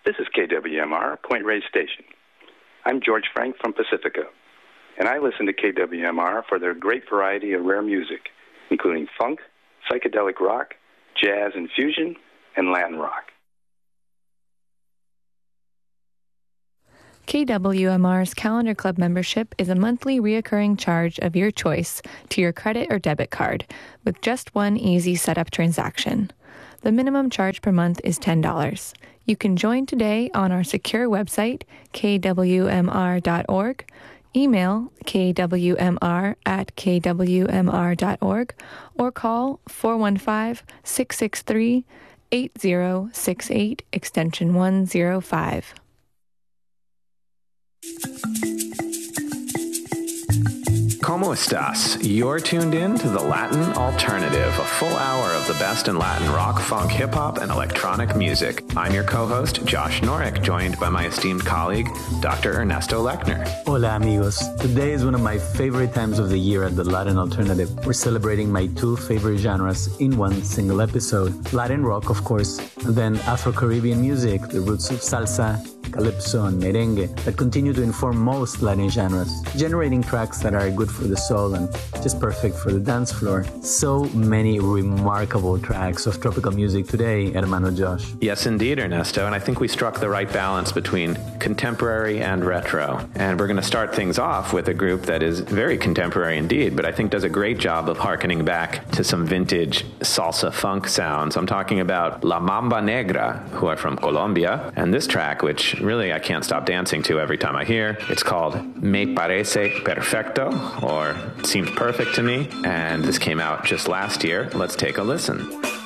This is KWMR, Point Reyes Station. I'm George Frank from Pacifica, and I listen to KWMR for their great variety of rare music, including funk, psychedelic rock, jazz and fusion, and Latin rock. KWMR's Calendar Club membership is a monthly reoccurring charge of your choice to your credit or debit card with just one easy setup transaction. The minimum charge per month is $10. You can join today on our secure website, kwmr.org, email kwmr@kwmr.org, or call 415-663-8068, extension 105. ¿Cómo estás? You're tuned in to The Latin Alternative, a full hour of the best in Latin rock, funk, hip-hop, and electronic music. I'm your co-host, Josh Norek, joined by my esteemed colleague, Dr. Ernesto Lechner. Hola, amigos. Today is one of my favorite times of the year at The Latin Alternative. We're celebrating my two favorite genres in one single episode. Latin rock, of course, and then Afro-Caribbean music, the roots of salsa, calypso, and merengue that continue to inform most Latin genres, generating tracks that are good for the soul and just perfect for the dance floor. So many remarkable tracks of tropical music today, Hermano Josh. Yes, indeed, Ernesto, and I think we struck the right balance between contemporary and retro. And we're going to start things off with a group that is very contemporary indeed, but I think does a great job of hearkening back to some vintage salsa funk sounds. I'm talking about La Mamba Negra, who are from Colombia, and this track, which really I can't stop dancing to every time I hear. It's called Me Parece Perfecto, or It Seems Perfect to Me, and this came out just last year. Let's take a listen.